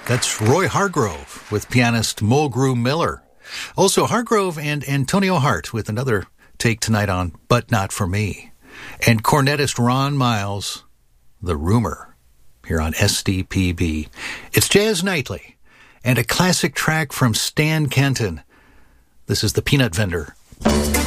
That's Roy Hargrove with pianist Mulgrew Miller. Also Hargrove and Antonio Hart with another take tonight on But Not For Me. And cornetist Ron Miles, The Rumor, here on SDPB. It's Jazz Nightly and a classic track from Stan Kenton. This is The Peanut Vendor.